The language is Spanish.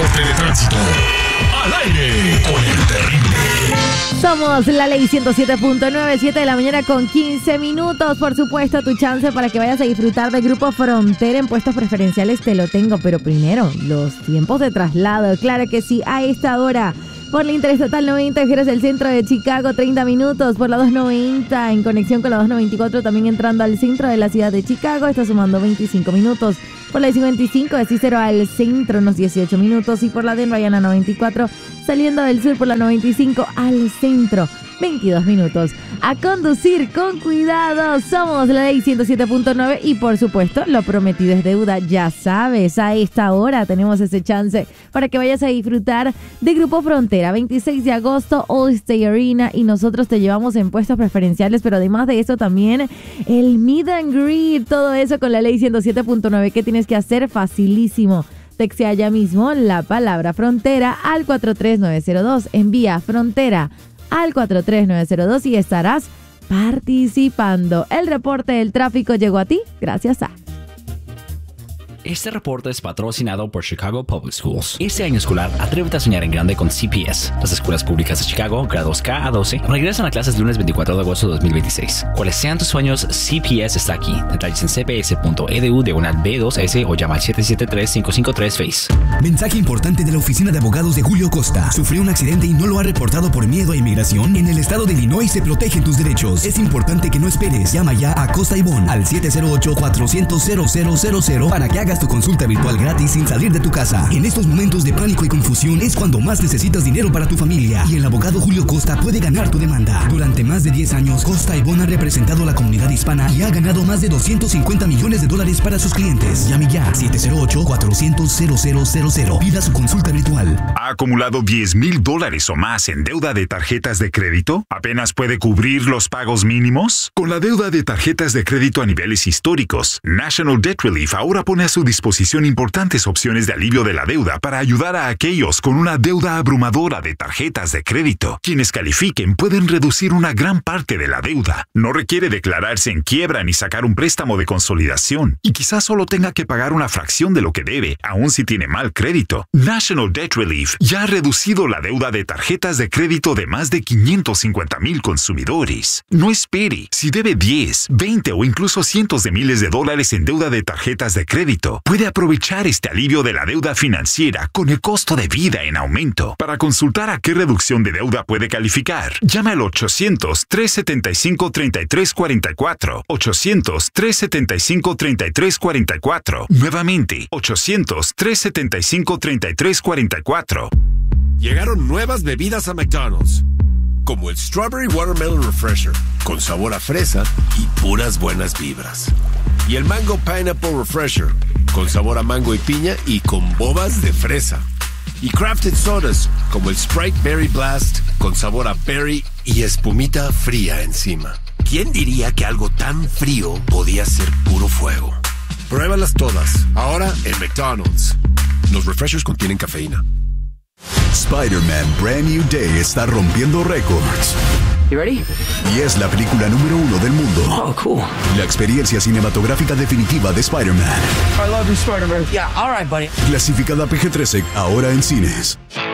reporte de tránsito. Al aire con el terrible. Somos la ley 107.9, 7 de la mañana con 15 minutos. Por supuesto, tu chance para que vayas a disfrutar del Grupo Frontera en puestos preferenciales te lo tengo. Pero primero, los tiempos de traslado. Claro que sí, a esta hora. Por la Interestatal 90, viajeros del centro de Chicago, 30 minutos. Por la 290, en conexión con la 294, también entrando al centro de la ciudad de Chicago, está sumando 25 minutos. Por la 55, de Cícero al centro, unos 18 minutos. Y por la de Rayana 94, saliendo del sur por la 95 al centro, 22 minutos. A conducir con cuidado. Somos la ley 107.9 y por supuesto, lo prometido es deuda. Ya sabes, a esta hora tenemos ese chance para que vayas a disfrutar de Grupo Frontera. 26 de agosto, All-State Arena, y nosotros te llevamos en puestos preferenciales, pero además de eso también el Meet and Greet. Todo eso con la ley 107.9. ¿Qué tienes que hacer? Facilísimo. Textea ya mismo la palabra Frontera al 43902. Envía Frontera al 43902 y estarás participando. El reporte del tráfico llegó a ti gracias a... Este reporte es patrocinado por Chicago Public Schools. Este año escolar, atrévete a soñar en grande con CPS. Las escuelas públicas de Chicago, grados K a 12, regresan a clases lunes 24 de agosto de 2026. Cuales sean tus sueños, CPS está aquí. Detalles en cps.edu/B2S o llama al 773-553-FACE. Mensaje importante de la oficina de abogados de Julio Costa. Sufrió un accidente y no lo ha reportado por miedo a inmigración. En el estado de Illinois se protegen tus derechos. Es importante que no esperes. Llama ya a Costa y Bon al 708-400-0000 para que hagas tu consulta virtual gratis sin salir de tu casa. En estos momentos de pánico y confusión es cuando más necesitas dinero para tu familia, y el abogado Julio Costa puede ganar tu demanda. Durante más de 10 años, Costa y Bon ha representado a la comunidad hispana y ha ganado más de $250 millones para sus clientes. Llame ya 708-400-0000. Pida su consulta virtual. ¿Ha acumulado $10,000 o más en deuda de tarjetas de crédito? ¿Apenas puede cubrir los pagos mínimos? Con la deuda de tarjetas de crédito a niveles históricos, National Debt Relief ahora pone a su disposición importantes opciones de alivio de la deuda para ayudar a aquellos con una deuda abrumadora de tarjetas de crédito. Quienes califiquen pueden reducir una gran parte de la deuda. No requiere declararse en quiebra ni sacar un préstamo de consolidación, y quizás solo tenga que pagar una fracción de lo que debe, aun si tiene mal crédito. National Debt Relief ya ha reducido la deuda de tarjetas de crédito de más de 550,000 consumidores. No espere. Si debe 10, 20 o incluso cientos de miles de dólares en deuda de tarjetas de crédito, puede aprovechar este alivio de la deuda financiera con el costo de vida en aumento. Para consultar a qué reducción de deuda puede calificar, llame al 800-375-3344. 800-375-3344. Nuevamente, 800-375-3344. Llegaron nuevas bebidas a McDonald's, como el Strawberry Watermelon Refresher, con sabor a fresa y puras buenas vibras. Y el Mango Pineapple Refresher, con sabor a mango y piña y con bobas de fresa. Y Crafted Sodas, como el Sprite Berry Blast, con sabor a berry y espumita fría encima. ¿Quién diría que algo tan frío podía ser puro fuego? Pruébalas todas, ahora en McDonald's. Los refreshers contienen cafeína. Spider-Man Brand New Day está rompiendo récords. You ready? Y es la película número 1 del mundo. Oh, cool. La experiencia cinematográfica definitiva de Spider-Man. I love you, Spider-Man. Yeah, all right, buddy. Clasificada PG-13, ahora en cines.